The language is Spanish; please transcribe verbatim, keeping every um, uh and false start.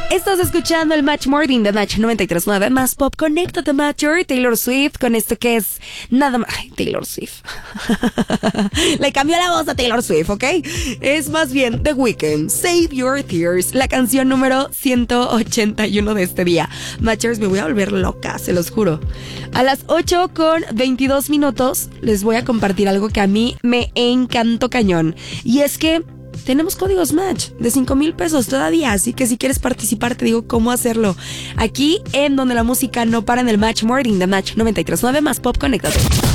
Estás escuchando el Match Morning de Match noventa y tres punto nueve más Pop. Conéctate, Matcher. Taylor Swift con esto que es nada más... Ay, Taylor Swift. Le cambió la voz a Taylor Swift, ¿ok? Es más bien The Weeknd, Save Your Tears, la canción número ciento ochenta y uno de este día. Matchers, me voy a volver loca, se los juro. A las ocho con veintidós minutos les voy a compartir algo que a mí me encantó cañón. Y es que tenemos códigos Match de cinco mil pesos todavía, así que si quieres participar te digo cómo hacerlo. Aquí en donde la música no para en el Match Morning de Match noventa y tres punto nueve más Pop, conéctate.